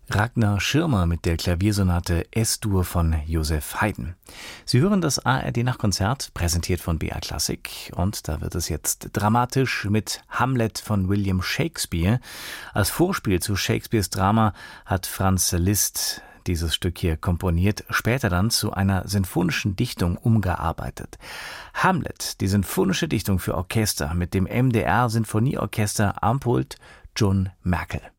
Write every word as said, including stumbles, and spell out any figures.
Ragnar Schirmer mit der Klaviersonate Es-Dur von Joseph Haydn. Sie hören das A R D-Nachtkonzert, präsentiert von B R Klassik. Und da wird es jetzt dramatisch mit Hamlet von William Shakespeare. Als Vorspiel zu Shakespeares Drama hat Franz Liszt dieses Stück hier komponiert, später dann zu einer sinfonischen Dichtung umgearbeitet. Hamlet, die sinfonische Dichtung für Orchester mit dem M D R Sinfonieorchester am Pult John Merkel.